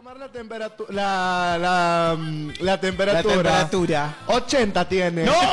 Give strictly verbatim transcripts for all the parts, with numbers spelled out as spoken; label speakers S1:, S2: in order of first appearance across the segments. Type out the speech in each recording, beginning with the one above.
S1: tomar la temperatura. La, la, la temperatura.
S2: La temperatura.
S1: ochenta tiene.
S2: ¡No!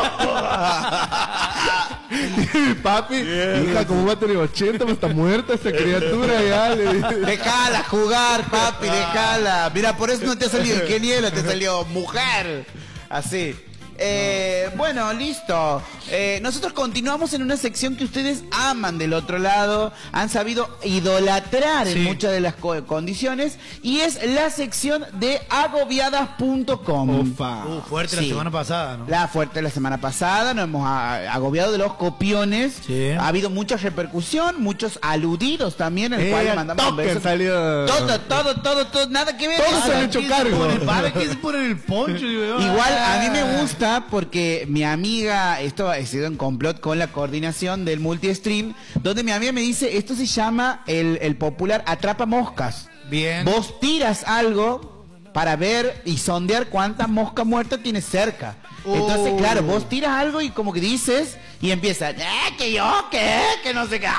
S1: Papi, yeah, hija, ¿cómo va a tener ochenta? Pues está muerta esa criatura ya.
S2: Déjala jugar, papi, déjala. Mira, por eso no te ha salido ingeniero, te salió mujer. Así. Eh, bueno, listo. Eh, nosotros continuamos en una sección que ustedes aman del otro lado, han sabido idolatrar sí. en muchas de las co condiciones, y es la sección de agobiadas punto com.
S3: Ufa. Uh, fuerte sí. la semana pasada, ¿no?
S2: La fuerte la semana pasada, nos hemos a, agobiado de los copiones. Sí. Ha habido mucha repercusión, muchos aludidos también, el eh, cual le mandamos un beso.
S1: Salió...
S2: Todo, todo, todo, todo, nada que ver.
S1: Todos se han hecho cargo.
S3: ¿Para qué se ponen el poncho?
S2: Igual a mí me gusta porque mi amiga, esto ha sido en complot con la coordinación del multi-stream, donde mi amiga me dice, esto se llama el, el popular atrapa moscas.
S3: Bien.
S2: Vos tiras algo para ver y sondear cuántas moscas muertas tienes cerca. Uh. Entonces, claro, vos tiras algo y como que dices, y empieza, eh, que yo, que, que no sé qué.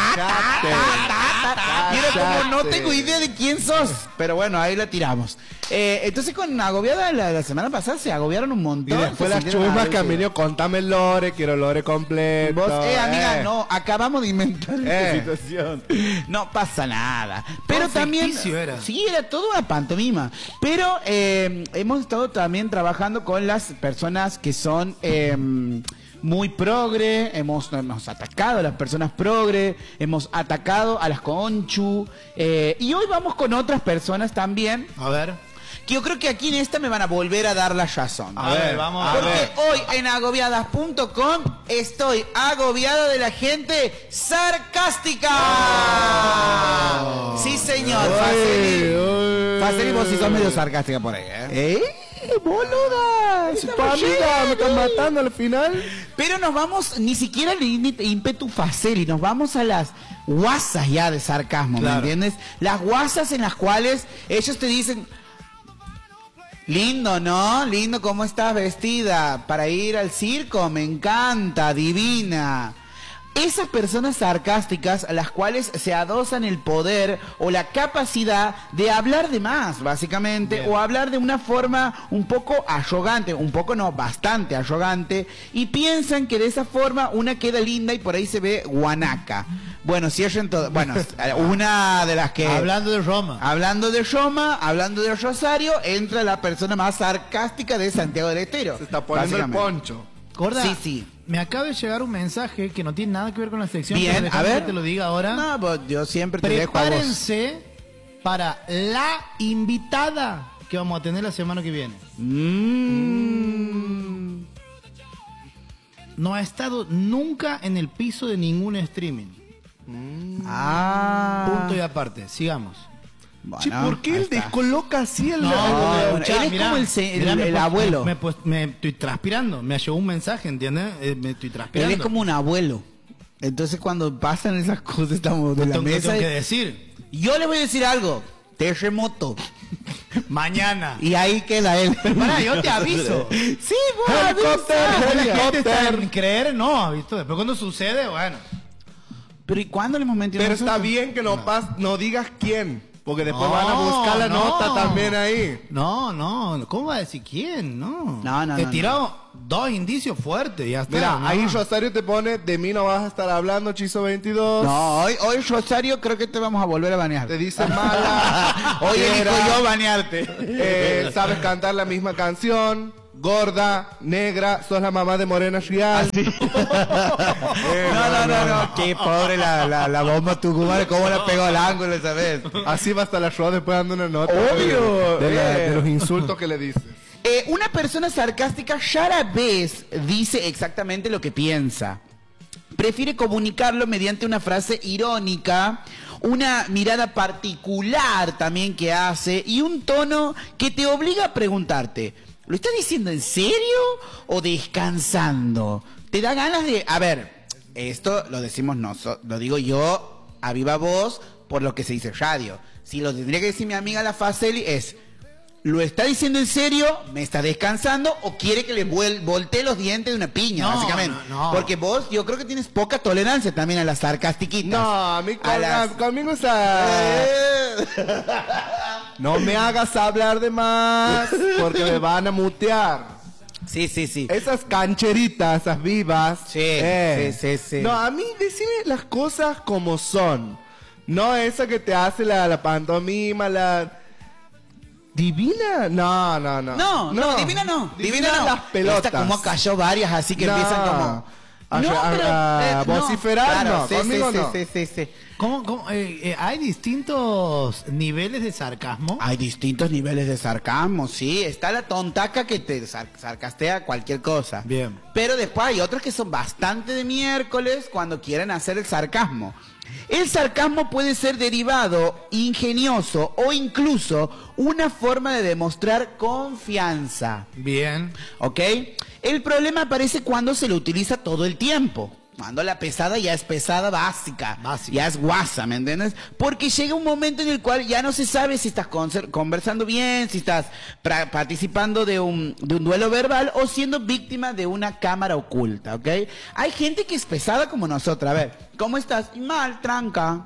S2: Mira, como no tengo idea de quién sos. Pero bueno, ahí la tiramos. Eh, entonces con Agobiada la, la semana pasada se agobiaron un montón.
S1: Y después las chusmas que han venido, contame el lore, quiero el lore completo.
S2: Vos, eh, amiga, eh. no, acabamos de inventar
S1: eh.
S2: esta situación. No pasa nada. Pero
S3: no,
S2: también...
S3: Era.
S2: Sí, era todo una pantomima. Pero eh, hemos estado también trabajando con las personas que son... Eh, muy progre, hemos, hemos atacado a las personas progre, hemos atacado a las conchu, eh, y hoy vamos con otras personas también.
S3: A ver.
S2: Que yo creo que aquí en esta me van a volver a dar la razón.
S3: A, a ver, vamos a
S2: Porque
S3: ver.
S2: Porque hoy en agobiadas punto com estoy agobiado de la gente sarcástica. Oh. Sí, señor. Faceli, Faceli, vos sí sos medio sarcástica por ahí, ¿eh?
S1: ¿Eh? ¡Boluda! Tu amiga me están matando al final.
S2: Pero nos vamos, ni siquiera al ímpetu Faceli, nos vamos a las guasas ya de sarcasmo, claro. ¿Me entiendes? Las guasas en las cuales ellos te dicen... Lindo, ¿no? Lindo cómo estás vestida para ir al circo, me encanta, divina. Esas personas sarcásticas a las cuales se adosan el poder o la capacidad de hablar de más, básicamente, bien. O hablar de una forma un poco arrogante, un poco no, bastante arrogante, y piensan que de esa forma una queda linda y por ahí se ve guanaca. Bueno, cierren todo. Bueno, una de las que...
S3: Hablando de Roma.
S2: Hablando de Roma, hablando de Rosario, entra la persona más sarcástica de Santiago del Estero.
S1: Se está poniendo el poncho.
S3: Gorda,
S2: sí, sí.
S3: Me acaba de llegar un mensaje que no tiene nada que ver con la sección.
S2: Bien, a ver.
S3: Que te lo diga ahora.
S2: No, pues yo siempre te dejo a vos.
S3: Prepárense para la invitada que vamos a tener la semana que viene.
S2: Mm.
S3: No ha estado nunca en el piso de ningún streaming.
S2: Mm. Ah.
S3: Punto y aparte, sigamos.
S1: Bueno, che, ¿por qué él está. descoloca así el...
S3: No, no,
S2: él escuchá, es mirá, como el, el, mirá, el, el
S3: me,
S2: abuelo.
S3: Me, me, me estoy transpirando, me llegó un mensaje, ¿entiendes? Eh, me estoy transpirando.
S2: Él es como un abuelo. Entonces cuando pasan esas cosas estamos de la
S3: tengo,
S2: mesa.
S3: Tengo que decir.
S2: Yo le voy a decir algo. Terremoto.
S3: Mañana.
S2: Y ahí queda él.
S3: Pero pará, yo te aviso.
S2: Sí, vos
S3: avisas. ¿En creer? No, ¿visto? Después cuando sucede, bueno.
S2: Pero ¿y cuándo le hemos mentido?
S1: Pero está bien que no, no. Pas, no digas quién. Porque después
S3: no,
S1: van a buscar la
S3: no.
S1: nota también ahí.
S3: No, no, ¿cómo va a decir quién? No.
S2: No, no,
S3: Te
S2: no,
S3: tiró
S2: no.
S3: dos indicios fuertes y ya está.
S1: Mira,
S3: no.
S1: ahí Rosario te pone, de mí no vas a estar hablando, Chizo veintidós.
S2: No, hoy, hoy Rosario creo que te vamos a volver a banear.
S1: Te dice mala.
S2: Hoy elijo yo banearte.
S1: Eh, sabes cantar la misma canción. Gorda, negra, sos la mamá de Morena Rial.
S2: ¿Ah, sí? eh, no, no, no, no, qué pobre la, la, la bomba tucumana, cómo la pegó al ángulo esa vez.
S1: Así va hasta la show después dando una nota.
S2: Obvio.
S1: De, de, la, de los insultos que le dices.
S2: Eh, una persona sarcástica rara vez dice exactamente lo que piensa. Prefiere comunicarlo mediante una frase irónica, una mirada particular también que hace y un tono que te obliga a preguntarte, ¿lo estás diciendo en serio o descansando? Te da ganas de... A ver, esto lo decimos nosotros, lo digo yo a viva voz por lo que se dice radio. Si lo tendría que decir mi amiga la Faceli es... ¿Lo está diciendo en serio? ¿Me está descansando? ¿O quiere que le voltee los dientes de una piña, no, básicamente? No, no. Porque vos, yo creo que tienes poca tolerancia también a las sarcastiquitas.
S1: No, a mí con,
S2: a las...
S1: conmigo está... No me hagas hablar de más porque me van a mutear.
S2: Sí, sí, sí.
S1: Esas cancheritas, esas vivas.
S2: Sí,
S1: eh.
S2: sí, sí, sí.
S1: No, a mí decime las cosas como son. No esa que te hace la, la pantomima, la... ¿Divina? No, no, no.
S2: No, no, divina no. Divina,
S1: Divina
S2: no.
S1: las pelotas.
S2: Esta como cayó varias, así que
S1: No.
S2: empiezan como...
S1: A-
S2: no,
S1: a-
S2: pero,
S1: a
S2: eh, no.
S1: vociferar,
S2: Claro,
S1: no,
S2: sí,
S1: conmigo
S2: sí,
S1: no.
S2: sí, sí, sí, sí.
S3: ¿Cómo, cómo, eh, eh, ¿Hay distintos niveles de sarcasmo?
S2: Hay distintos niveles de sarcasmo, sí. Está la tontaca que te sar- sarcastea cualquier cosa.
S3: Bien.
S2: Pero después hay otros que son bastante de miércoles cuando quieren hacer el sarcasmo. El sarcasmo puede ser derivado, ingenioso o incluso una forma de demostrar confianza.
S3: Bien.
S2: ¿Ok? El problema aparece cuando se lo utiliza todo el tiempo. Cuando la pesada ya es pesada básica.
S3: Básica.
S2: Ya es guasa, ¿me entiendes? Porque llega un momento en el cual ya no se sabe si estás conser- conversando bien, si estás pra- participando de un, de un duelo verbal o siendo víctima de una cámara oculta, ¿ok? Hay gente que es pesada como nosotros. A ver, ¿cómo estás? Mal, tranca.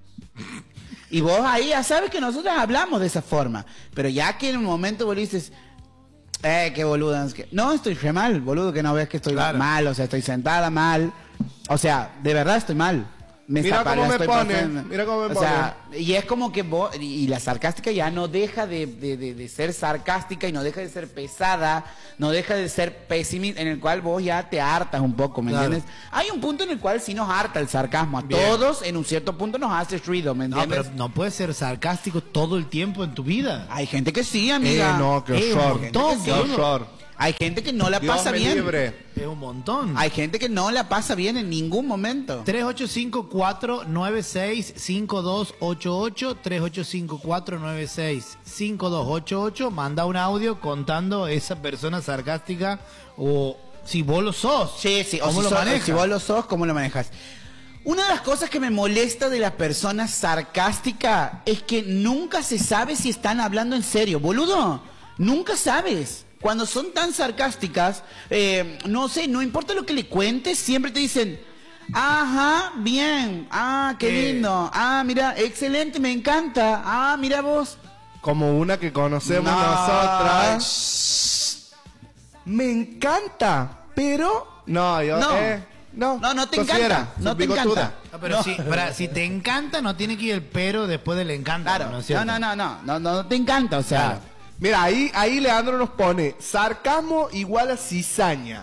S2: Y vos ahí ya sabes que nosotros hablamos de esa forma. Pero ya que en un momento vos le dices... Eh, qué boluda. Es que... No, estoy re mal, boludo, que no ves que estoy
S3: Claro.
S2: mal, o sea, estoy sentada mal. O sea, de verdad estoy mal. Me
S1: Mira
S2: está-
S1: cómo
S2: la
S1: me
S2: estoy
S1: pone,
S2: pasando.
S1: mira cómo me
S2: O sea, y es como que vos, y, y la sarcástica ya no deja de, de, de, de ser sarcástica y no deja de ser pesada, no deja de ser pesimista, en el cual vos ya te hartas un poco, ¿me
S3: Claro.
S2: entiendes? Hay un punto en el cual sí nos harta el sarcasmo. A
S3: Bien.
S2: todos, en un cierto punto, nos hace ruido, ¿me
S3: No,
S2: entiendes?
S3: pero no puedes ser sarcástico todo el tiempo en tu vida.
S2: Hay gente que sí,
S1: Eh,
S2: amiga.
S1: no, qué
S3: Eh, un
S1: horror.
S3: montón,
S1: Qué
S3: boludo.
S1: horror.
S2: Hay gente que no la
S1: Dios
S2: pasa
S1: me
S2: bien.
S1: libre.
S3: Es un montón.
S2: Hay gente que no la pasa bien en ningún momento.
S3: tres ocho cinco cuatro nueve seis cinco dos ocho ocho, tres ocho cinco cuatro nueve seis cinco dos ocho ocho, manda un audio contando esa persona sarcástica o si vos lo sos.
S2: Sí, sí. O
S3: ¿Cómo
S2: si,
S3: lo
S2: sos-
S3: manejas?
S2: si vos lo sos, ¿cómo lo manejas? Una de las cosas que me molesta de las personas sarcásticas es que nunca se sabe si están hablando en serio. Boludo, nunca sabes. Cuando son tan sarcásticas, eh, no sé, no importa lo que le cuentes, siempre te dicen, ajá, bien, ah, qué
S3: Eh.
S2: lindo, ah, mira, excelente, me encanta, ah, mira vos.
S1: Como una que conocemos
S2: No,
S1: nosotras. Me encanta, pero... No, yo...
S2: No.
S1: eh, no,
S2: No, no te
S1: Sofía,
S2: encanta, no
S1: sos
S2: te
S1: bigotuda.
S2: encanta.
S3: No, pero
S2: No.
S3: Si, para- si te encanta, no tiene que ir el pero después del encanta.
S2: Claro,
S3: ¿no es
S2: no,
S3: cierto?
S2: no, no, no, no, no, no te encanta, o sea...
S3: Claro.
S1: Mira, ahí, ahí Leandro nos pone sarcasmo igual a cizaña.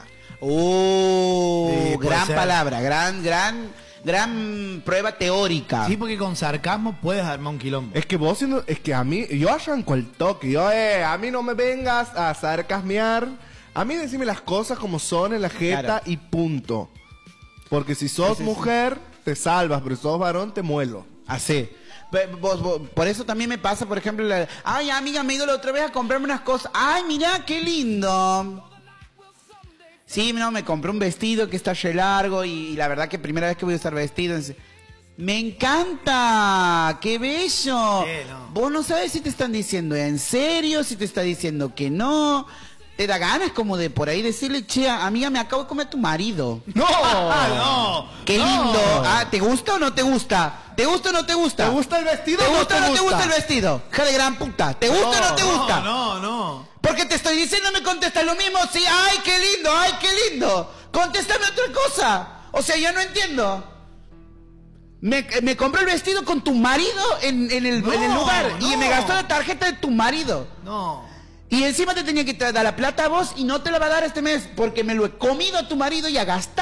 S2: Uh,
S3: Sí, puede
S2: gran
S3: ser.
S2: palabra, gran, gran, gran prueba teórica.
S3: Sí, porque con sarcasmo puedes armar un quilombo.
S1: Es que vos siendo, es que a mí, yo arranco el toque, yo, eh, a mí no me vengas a sarcasmear, a mí decime las cosas como son en la jeta
S2: Claro.
S1: y punto. Porque si sos
S2: Sí, sí, sí.
S1: mujer, te salvas, pero si sos varón, te muelo.
S2: Así. Pe- vos- vos- por eso también me pasa, por ejemplo, la- ay, amiga, me he ido la otra vez a comprarme unas cosas. Ay, mira, qué lindo. Sí, no, me compré un vestido que está re largo y, y la verdad que primera vez que voy a usar vestido. entonces, me encanta, qué bello.
S3: Eh, no.
S2: Vos no sabes si te están diciendo en serio, si te está diciendo que no. Te da ganas como de por ahí decirle, che, amiga, me acabo de comer a tu marido.
S1: ¡No!
S3: no!
S2: Qué
S3: no.
S2: lindo. Ah, ¿te gusta o no te gusta? ¿Te gusta o no te gusta?
S1: ¿Te gusta el vestido
S2: ¿Te
S1: o no
S2: gusta o
S1: te
S2: no te
S1: gusta?
S2: gusta el vestido? Hija de gran puta. ¿Te gusta o no te gusta?
S3: No, no, no.
S2: Porque te estoy diciendo, me contestas lo mismo. Sí, ay, qué lindo, ay, qué lindo. Contéstame otra cosa. O sea, ya no entiendo. Me, me compré el vestido con tu marido en, en el,
S3: No,
S2: en el lugar y
S3: no.
S2: me gastó la tarjeta de tu marido.
S3: No.
S2: Y encima te tenía que dar la plata a vos y no te la va a dar este mes porque me lo he comido a tu marido y a gastar.